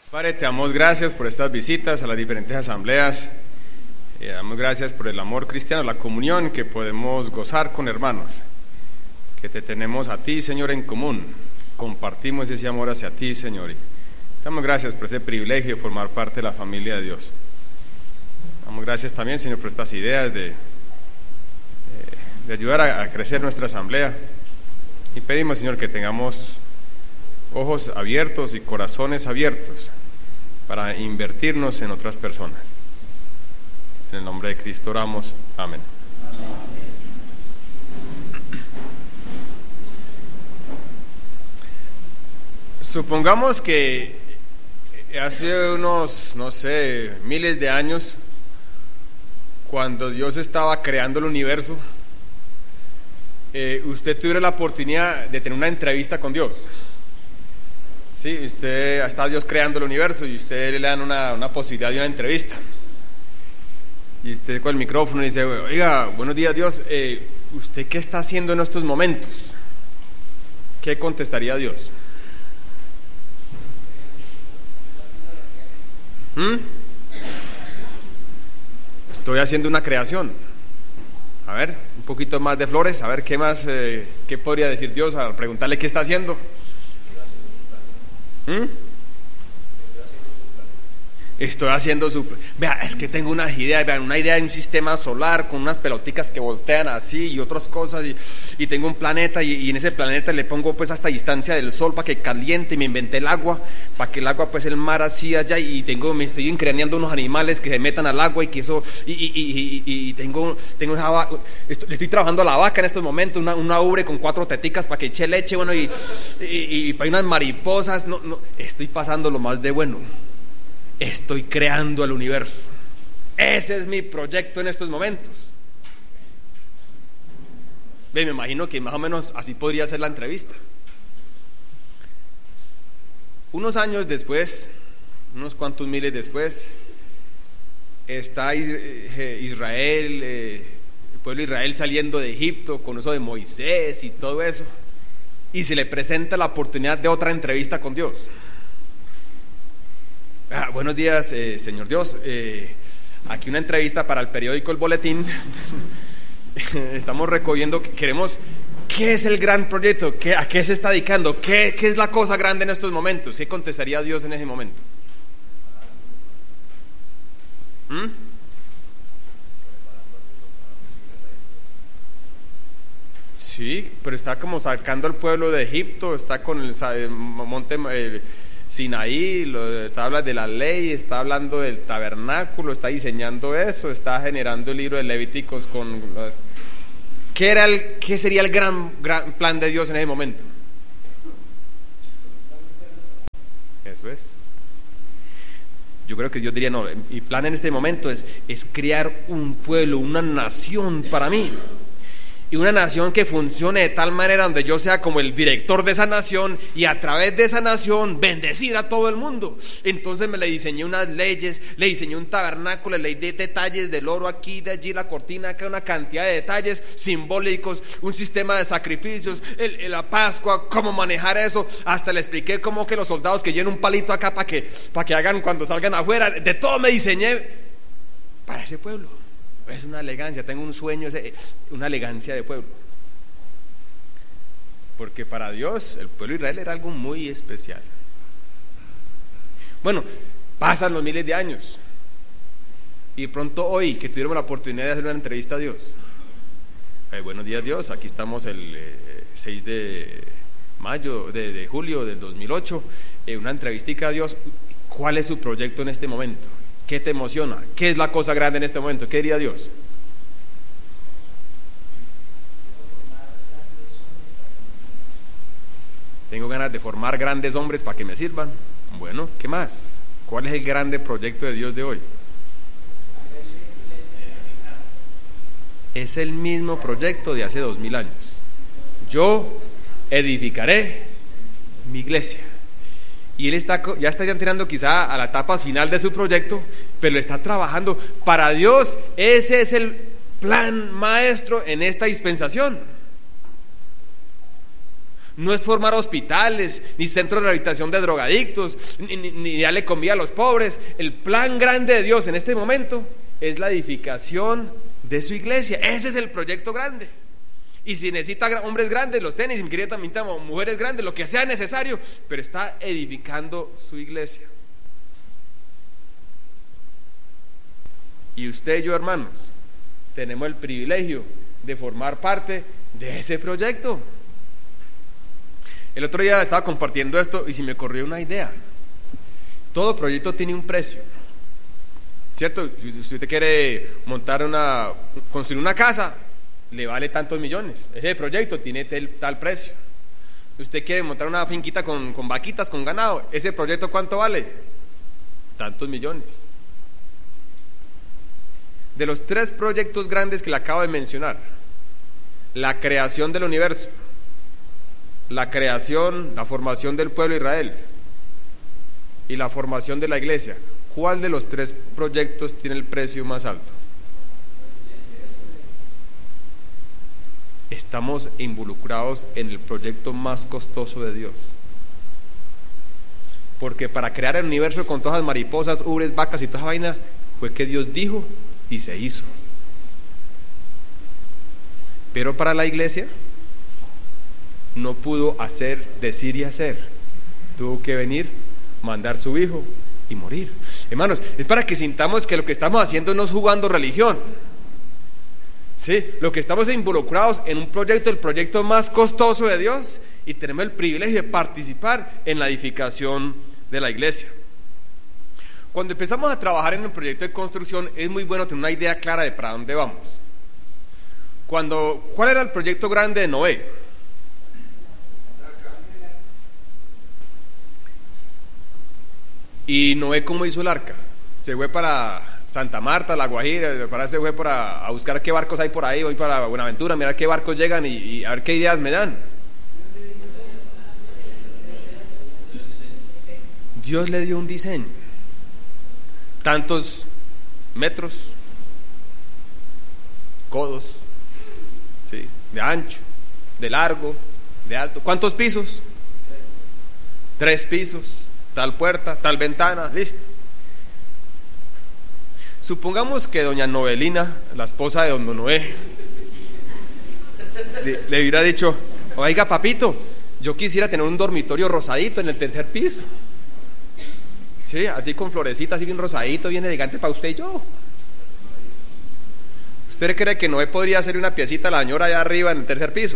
Padre, te damos gracias por estas visitas a las diferentes asambleas. Damos gracias por el amor cristiano, la comunión que podemos gozar con hermanos, que te tenemos a ti, Señor, en común. Compartimos ese amor hacia ti, Señor. Y damos gracias por ese privilegio de formar parte de la familia de Dios. Damos gracias también, Señor, por estas ideas de ayudar a crecer nuestra asamblea. Y pedimos, Señor, que tengamos ojos abiertos y corazones abiertos para invertirnos en otras personas. En el nombre de Cristo oramos. Amén. Supongamos que hace unos, miles de años, cuando Dios estaba creando el universo, usted tuviera la oportunidad de tener una entrevista con Dios. Sí, está Dios creando el universo y usted le dan una posibilidad de una entrevista. Y usted con el micrófono dice: oiga, buenos días, Dios, ¿usted qué está haciendo en estos momentos? ¿Qué contestaría Dios? Estoy haciendo una creación. A ver, un poquito más de flores, a ver qué más, qué podría decir Dios al preguntarle qué está haciendo. Estoy haciendo su... Vea, es que tengo unas ideas, vean, una idea de un sistema solar con unas peloticas que voltean así y otras cosas, y tengo un planeta y en ese planeta le pongo pues hasta distancia del sol para que caliente, y me inventé el agua, para que el agua pues el mar así allá, y me estoy increando unos animales que se metan al agua y que eso, y tengo esa le estoy trabajando a la vaca en estos momentos, una ubre con 4 teticas para que eche leche, bueno, y para unas mariposas, no, estoy pasando lo más de bueno. Estoy creando el universo. Ese es mi proyecto en estos momentos. Me imagino que más o menos así podría ser la entrevista. Unos años después, unos cuantos miles después, está Israel, el pueblo de Israel saliendo de Egipto con eso de Moisés y todo eso, y se le presenta la oportunidad de otra entrevista con Dios. Buenos días, señor Dios, aquí una entrevista para el periódico El Boletín. Estamos recogiendo, ¿qué es el gran proyecto? ¿A qué se está dedicando? ¿Qué es la cosa grande en estos momentos? ¿Qué contestaría Dios en ese momento? Sí, pero está como sacando al pueblo de Egipto, está con el monte Sinaí, está hablando de la ley, está hablando del tabernáculo, está diseñando eso, está generando el libro de Levíticos con ¿qué sería el gran plan de Dios en ese momento? Eso es. Yo creo que Dios diría: no, mi plan en este momento es crear un pueblo, una nación para mí. Y una nación que funcione de tal manera donde yo sea como el director de esa nación, y a través de esa nación bendecir a todo el mundo. Entonces le diseñé unas leyes, le diseñé un tabernáculo, le di detalles del oro aquí, de allí, la cortina acá, una cantidad de detalles simbólicos, un sistema de sacrificios, la Pascua, cómo manejar eso. Hasta le expliqué cómo que los soldados que lleven un palito acá para que hagan cuando salgan afuera. De todo me diseñé para ese pueblo. Es una elegancia, tengo un sueño, una elegancia de pueblo. Porque para Dios el pueblo de Israel era algo muy especial. Bueno, pasan los miles de años y pronto hoy que tuvieron la oportunidad de hacer una entrevista a Dios. Buenos días, Dios, aquí estamos el 6 de mayo de julio del 2008, una entrevistica a Dios. ¿Cuál es su proyecto en este momento? ¿Qué te emociona? ¿Qué es la cosa grande en este momento? ¿Qué diría Dios? Tengo ganas de formar grandes hombres para que me sirvan. Bueno, ¿qué más? ¿Cuál es el grande proyecto de Dios de hoy? Es el mismo proyecto de hace 2000 años. Yo edificaré mi iglesia. Y él ya está entrando quizá a la etapa final de su proyecto, pero está trabajando. Para Dios ese es el plan maestro en esta dispensación. No es formar hospitales, ni centros de rehabilitación de drogadictos, ni darle comida a los pobres. El plan grande de Dios en este momento es la edificación de su iglesia. Ese es el proyecto grande. Y si necesita hombres grandes, los tenis, y mi querida también mujeres grandes, lo que sea necesario, pero está edificando su iglesia. Y usted y yo, hermanos, tenemos el privilegio de formar parte de ese proyecto. El otro día estaba compartiendo esto y se me ocurrió una idea. Todo proyecto tiene un precio, ¿cierto? Si usted quiere construir una casa, le vale tantos millones. Ese proyecto tiene tal precio. Si usted quiere montar una finquita con vaquitas, con ganado, ese proyecto ¿cuánto vale? Tantos millones. De los 3 proyectos grandes que le acabo de mencionar, la creación del universo, la formación del pueblo de Israel y la formación de la iglesia, ¿cuál de los 3 proyectos tiene el precio más alto? Estamos involucrados en el proyecto más costoso de Dios, porque para crear el universo con todas las mariposas, ubres, vacas y toda esa vaina, fue que Dios dijo y se hizo. Pero para la iglesia no pudo decir y hacer. Tuvo que venir, mandar su hijo y morir. Hermanos, es para que sintamos que lo que estamos haciendo no es jugando religión. Sí, lo que estamos involucrados en un proyecto, el proyecto más costoso de Dios, y tenemos el privilegio de participar en la edificación de la iglesia. Cuando empezamos a trabajar en el proyecto de construcción, es muy bueno tener una idea clara de para dónde vamos. ¿Cuál era el proyecto grande de Noé? ¿Y Noé cómo hizo el arca? Se fue para Santa Marta, La Guajira, se fue a buscar qué barcos hay por ahí, voy para Buenaventura, mirar qué barcos llegan y a ver qué ideas me dan. Dios le dio un diseño, tantos metros, codos, ¿sí?, de ancho, de largo, de alto. ¿Cuántos pisos? 3 pisos, tal puerta, tal ventana, listo. Supongamos que doña Novelina, la esposa de don Noé, le hubiera dicho: oiga, papito, yo quisiera tener un dormitorio rosadito en el 3er piso. Sí, así con florecitas, así bien rosadito, bien elegante para usted y yo. ¿Usted cree que Noé podría hacer una piecita a la señora allá arriba en el 3er piso?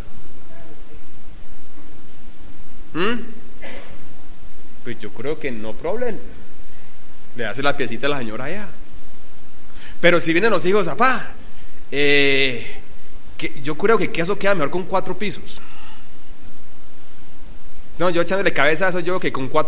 Pues yo creo que no problem. Le hace la piecita a la señora allá. Pero si vienen los hijos, papá, yo creo que eso queda mejor con 4 pisos. No, yo echándole cabeza a eso, yo que con 4